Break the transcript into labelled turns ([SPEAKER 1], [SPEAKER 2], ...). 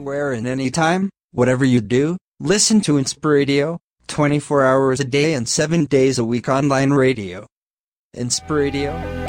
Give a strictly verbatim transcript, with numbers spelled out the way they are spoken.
[SPEAKER 1] anywhere and anytime, whatever you do, listen to Inspiradio, twenty-four hours a day and seven days a week online radio. Inspiradio.